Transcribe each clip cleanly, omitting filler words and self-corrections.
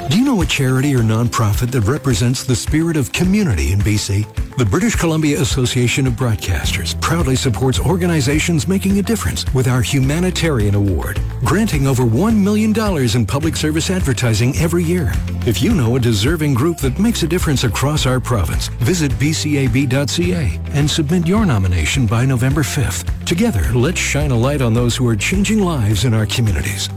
Do you know a charity or nonprofit that represents the spirit of community in BC? The British Columbia Association of Broadcasters proudly supports organizations making a difference with our Humanitarian Award, granting over $1 million in public service advertising every year. If you know a deserving group that makes a difference across our province, visit bcab.ca and submit your nomination by November 5th. Together, let's shine a light on those who are changing lives in our communities.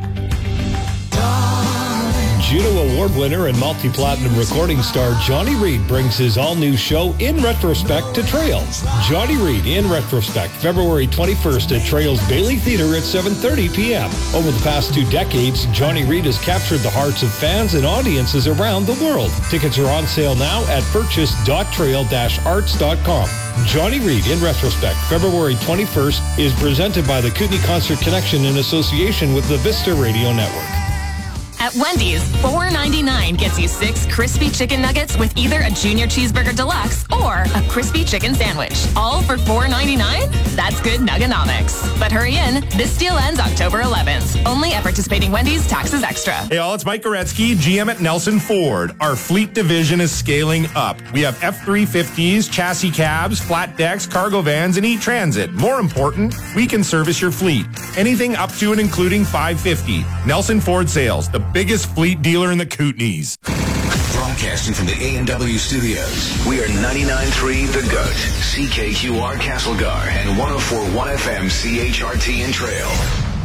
Juno Award winner and multi-platinum recording star Johnny Reid brings his all-new show In Retrospect to Trails. Johnny Reid In Retrospect, February 21st at Trails Bailey Theatre at 7:30 p.m. Over the past 2 decades, Johnny Reid has captured the hearts of fans and audiences around the world. Tickets are on sale now at purchase.trail-arts.com. Johnny Reid In Retrospect, February 21st, is presented by the Kootenay Concert Connection in association with the Vista Radio Network. At Wendy's, $4.99 gets you 6 crispy chicken nuggets with either a Junior Cheeseburger Deluxe or a crispy chicken sandwich. All for $4.99? That's good nuggonomics. But hurry in. This deal ends October 11th. Only at participating Wendy's, taxes extra. Hey all, it's Mike Goretzky, GM at Nelson Ford. Our fleet division is scaling up. We have F-350s, chassis cabs, flat decks, cargo vans, and E-Transit. More important, we can service your fleet. Anything up to and including 550. Nelson Ford Sales, the biggest fleet dealer in the Kootenays. Broadcasting from the A&W studios, we are 99.3 The Goat, CKQR Castlegar, and 104.1 FM CHRT in Trail.